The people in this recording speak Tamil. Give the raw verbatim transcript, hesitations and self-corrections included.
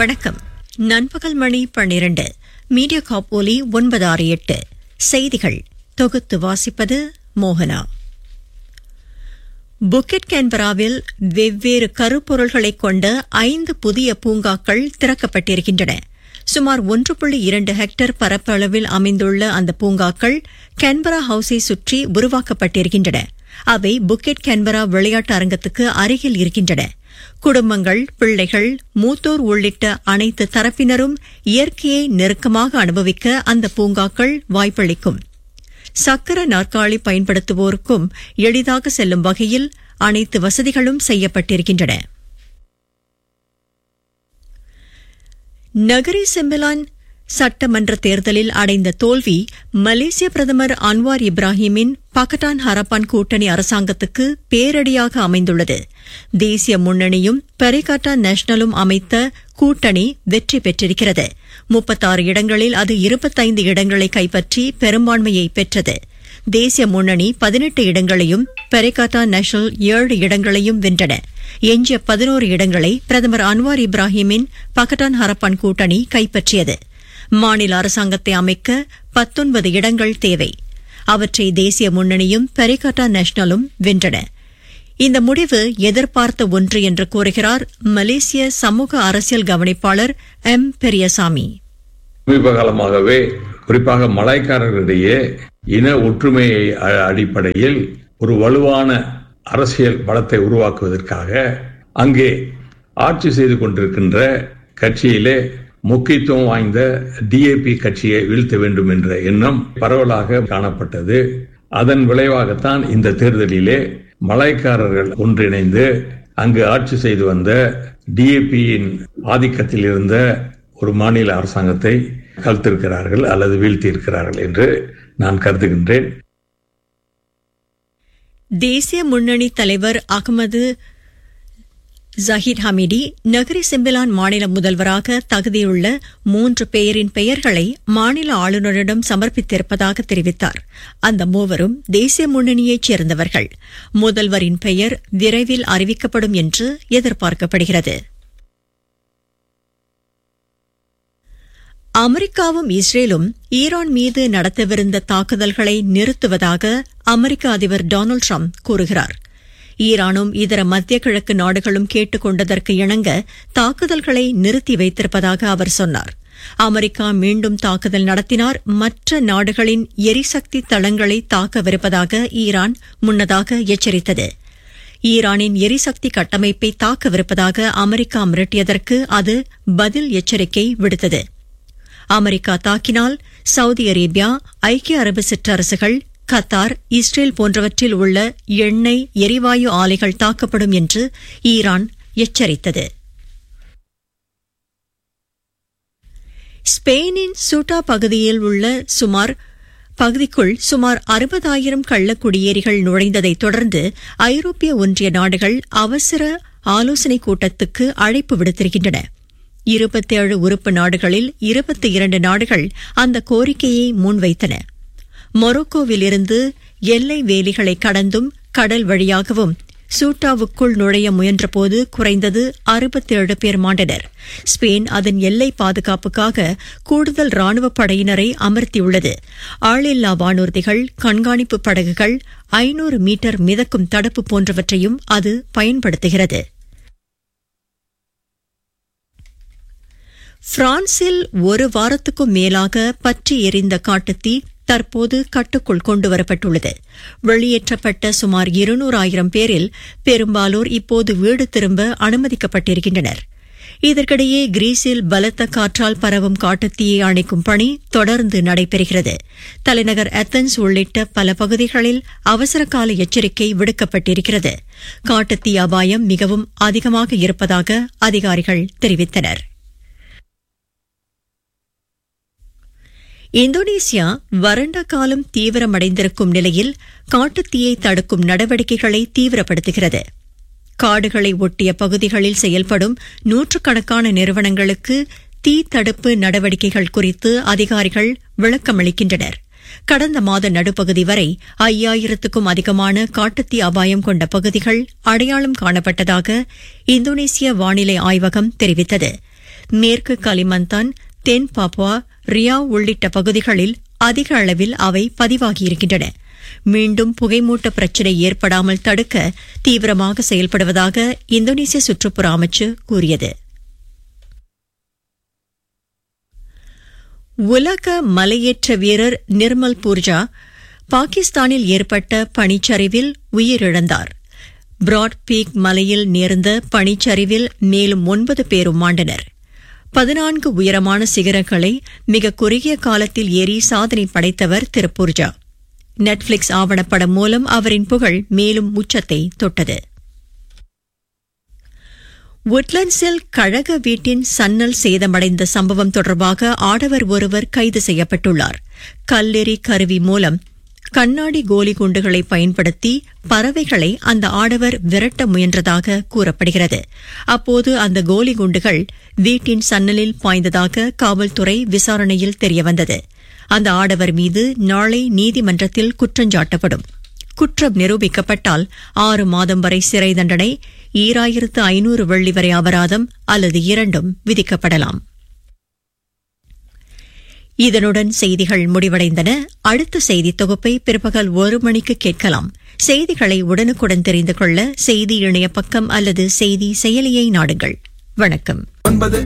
வணக்கம். நண்பகல் மணி பன்னிரண்டு. மீடியா காப் ஒலி ஒன்பது ஆறு எட்டு. செய்திகள் தொகுத்து வாசிப்பது மோகனா. புக்கெட் கேன்பராவில் வெவ்வேறு கருப்பொருள்களைக் கொண்ட ஐந்து புதிய பூங்காக்கள் திறக்கப்பட்டிருக்கின்றன. சுமார் ஒன்று புள்ளி இரண்டு ஹெக்டேர் பரப்பளவில் அமைந்துள்ள அந்த பூங்காக்கள் கேன்பரா ஹவுஸை சுற்றி உருவாக்கப்பட்டிருக்கின்றன. அவை புக்கெட் கேன்பரா விளையாட்டு அரங்கத்துக்கு அருகில் இருக்கின்றன. குடும்பங்கள், பிள்ளைகள், மூத்தோர் உள்ளிட்ட அனைத்து தரப்பினரும் இயற்கையை நெருக்கமாக அனுபவிக்க அந்த பூங்காக்கள் வாய்ப்பளிக்கும். சக்கர நாற்காலி பயன்படுத்துவோருக்கும் எளிதாக செல்லும் வகையில் அனைத்து வசதிகளும் செய்யப்பட்டிருக்கின்றன. நகரி செம்பிலான் சட்டமன்ற தேர்தலில் அடைந்த தோல்வி மலேசிய பிரதமர் அன்வார் இப்ராஹிமின் பக்கட்டான் ஹரப்பான் கூட்டணி அரசாங்கத்துக்கு பேரடியாக அமைந்துள்ளது. தேசிய முன்னணியும் பெரிகாட்டா நேஷனலும் அமைத்த கூட்டணி வெற்றி பெற்றிருக்கிறது. முப்பத்தாறு இடங்களில் அது இருபத்தைந்து இடங்களை கைப்பற்றி பெரும்பான்மையை பெற்றது. தேசிய முன்னணி பதினெட்டு இடங்களையும் பெரிகாட்டா நேஷனல் ஏழு இடங்களையும் வென்றன. எஞ்சிய பதினோரு இடங்களை பிரதமர் அன்வார் இப்ராஹிமின் பக்கட்டான் ஹரப்பான் கூட்டணி கைப்பற்றியது. மாநில அரசாங்கத்தை அமைக்க பத்தொன்பது இடங்கள் தேவை. அவற்றை தேசிய முன்னணியும் பெரிகாட்டா நேஷனலும் வென்றன. இந்த முடிவு எதிர்பார்த்த ஒன்று என்று கூறுகிறார் மலேசிய சமூக அரசியல் கவனிப்பாளர் எம் பெரியசாமி. சமீப காலமாகவே குறிப்பாக மலாய்க்காரர்களிடையே இன ஒற்றுமையை அடிப்படையில் ஒரு வலுவான அரசியல் பலத்தை உருவாக்குவதற்காக அங்கே ஆட்சி செய்து கொண்டிருக்கின்ற கட்சியிலே முக்கியத்துவம் வாய்ந்த டிஏபி கட்சியை வீழ்த்த வேண்டும் என்ற எண்ணம் பரவலாக காணப்பட்டது. அதன் விளைவாகத்தான் இந்த தேர்தலிலே மலாய்க்காரர்கள் ஒன்றிணைந்து அங்கு ஆட்சி செய்து வந்த டிஏபியின் ஆதிக்கத்தில் இருந்த ஒரு மாநில அரசாங்கத்தை கவிழ்த்திருக்கிறார்கள் அல்லது வீழ்த்தியிருக்கிறார்கள் என்று நான் கருதுகின்றேன். தேசிய முன்னணி தலைவர் அகமது ஜஹீர் ஹமீடி நகரி செம்பிலான் மாநில முதல்வராக தகுதியுள்ள மூன்று பேரின் பெயர்களை மாநில ஆளுநரிடம் சமர்ப்பித்திருப்பதாக தெரிவித்தார். அந்த மூவரும் தேசிய முன்னணியைச் சேர்ந்தவர்கள். முதல்வரின் பெயர் விரைவில் அறிவிக்கப்படும் என்று எதிர்பார்க்கப்படுகிறது. அமெரிக்காவும் இஸ்ரேலும் ஈரான் மீது நடத்தவிருந்த தாக்குதல்களை நிறுத்துவதாக அமெரிக்க அதிபர் டொனால்டு டிரம்ப் கூறுகிறார். ஈரானும் இதர மத்திய கிழக்கு நாடுகளும் கேட்டுக் கொண்டதற்கு இணங்க தாக்குதல்களை நிறுத்தி வைத்திருப்பதாக அவர் சொன்னார். அமெரிக்கா மீண்டும் தாக்குதல் நடத்தினார் மற்ற நாடுகளின் எரிசக்தி தளங்களை தாக்கவிருப்பதாக ஈரான் முன்னதாக எச்சரித்தது. ஈரானின் எரிசக்தி கட்டமைப்பை தாக்கவிருப்பதாக அமெரிக்கா மிரட்டியதற்கு அது பதில் எச்சரிக்கை விடுத்தது. அமெரிக்கா தாக்கினால் சவுதி அரேபியா, ஐக்கிய அரபு சிற்றரசுகள், கத்தார், இஸ்ரேல் போன்றவற்றில் உள்ள எண்ணெய், எரிவாயு ஆலைகள் தாக்கப்படும் என்று ஈரான் எச்சரித்தது. ஸ்பெயினின் சூட்டா பகுதியில் உள்ள சுமார் பகுதிக்குள் சுமார் அறுபதாயிரம் கள்ள குடியேறிகள் நுழைந்ததைத் தொடர்ந்து ஐரோப்பிய ஒன்றிய நாடுகள் அவசர ஆலோசனைக் கூட்டத்துக்கு அழைப்பு விடுத்திருக்கின்றன. இருபத்தேழு உறுப்பு நாடுகளில் இருபத்தி இரண்டு நாடுகள் அந்த கோரிக்கையை முன்வைத்தன. மொரோக்கோவில் இருந்து எல்லை வேலிகளை கடந்தும் கடல் வழியாகவும் சூட்டாவுக்குள் நுழைய முயன்றபோது குறைந்தது அறுபத்தேழு பேர் மாண்டனர். ஸ்பெயின் அதன் எல்லை பாதுகாப்புக்காக கூடுதல் ராணுவப் படையினரை அமர்த்தியுள்ளது. ஆளில்லா வானூர்திகள், கண்காணிப்பு படகுகள், ஐநூறு மீட்டர் மிதக்கும் தடுப்பு போன்றவற்றையும் அது பயன்படுத்துகிறது. பிரான்சில் ஒரு வாரத்துக்கும் மேலாக பற்றி எரிந்த காட்டுத்தீ தற்போது கட்டுக்குள் கொண்டுவரப்பட்டுள்ளது. வெளியேற்றப்பட்ட சுமார் இருநூறாயிரம் பேரில் பெரும்பாலோர் இப்போது வீடு திரும்ப அனுமதிக்கப்பட்டிருக்கின்றனர். இதற்கிடையே கிரீஸில் பலத்த காற்றால் பரவும் காட்டுத்தீயை அணைக்கும் பணி தொடர்ந்து நடைபெறுகிறது. தலைநகர் ஏதென்ஸ் உள்ளிட்ட பல பகுதிகளில் அவசரகால எச்சரிக்கை விடுக்கப்பட்டிருக்கிறது. காட்டுத்தீ அபாயம் மிகவும் அதிகமாக இருப்பதாக அதிகாரிகள் தெரிவித்தனர். இந்தோனேசியா வறண்ட காலம் தீவிரமடைந்திருக்கும் நிலையில் காட்டுத்தீயை தடுக்கும் நடவடிக்கைகளை தீவிரப்படுத்துகிறது. காடுகளை ஒட்டிய பகுதிகளில் செயல்படும் நூற்றுக்கணக்கான நிறுவனங்களுக்கு தீ தடுப்பு நடவடிக்கைகள் குறித்து அதிகாரிகள் விளக்கமளிக்கின்றனர். கடந்த மாத நடுப்பகுதி வரை ஐயாயிரத்துக்கும் அதிகமான காட்டுத்தீ அபாயம் கொண்ட பகுதிகள் அடையாளம் காணப்பட்டதாக இந்தோனேசிய வானிலை ஆய்வகம் தெரிவித்தது. மேற்கு கலிமந்தான், தென் பாப்புவா, ரியா உள்ளிட்ட பகுதிகளில் அதிக அளவில் அவை பதிவாகியிருக்கின்றன. மீண்டும் புகைமூட்ட பிரச்சினை ஏற்படாமல் தடுக்க தீவிரமாக செயல்படுவதாக இந்தோனேசிய சுற்றுப்புற அமைச்சு கூறியது. உலக மலையேற்ற வீரர் நிர்மல் பூர்ஜா பாகிஸ்தானில் ஏற்பட்ட பனிச்சரிவில் உயிரிழந்தார். பிராட் பீக் மலையில் நேர்ந்த பனிச்சரிவில் மேலும் ஒன்பது பேரும் மாண்டனர். பதினான்கு உயரமான சிகரங்களை மிக குறுகிய காலத்தில் ஏறி சாதனை படைத்தவர் திரு பூர்ஜா. நெட்ஃபிளிக்ஸ் ஆவணப்படம் மூலம் அவரின் புகழ் மேலும் உச்சத்தை தொட்டது. உட்லண்ட்ஸில் கழக வீட்டின் சன்னல் சேதமடைந்த சம்பவம் தொடர்பாக ஆடவர் ஒருவர் கைது செய்யப்பட்டுள்ளார். கல்லெறி கருவி மூலம் கண்ணாடி கோலி குண்டுகளை பயன்படுத்தி பறவைகளை அந்த ஆடவர் விரட்ட முயன்றதாக கூறப்படுகிறது. அப்போது அந்த கோலி குண்டுகள் வீட்டின் சன்னலில் பாய்ந்ததாக காவல்துறை விசாரணையில் தெரியவந்தது. அந்த ஆடவர் மீது நாளை நீதிமன்றத்தில் குற்றஞ்சாட்டப்படும். குற்றம் நிரூபிக்கப்பட்டால் ஆறு மாதம் வரை சிறை தண்டனை, ஈராயிரத்து ஐநூறு வெள்ளி வரை அபராதம் அல்லது இரண்டும் விதிக்கப்படலாம். இதனுடன் செய்திகள் முடிவடைந்தன. அடுத்த செய்தி தொகுப்பை பிற்பகல் ஒரு மணிக்கு கேட்கலாம். செய்திகளை உடனுக்குடன் தெரிந்து கொள்ள செய்தி இணைய பக்கம் அல்லது செய்தி செயலியை நாடுங்கள். வணக்கம்.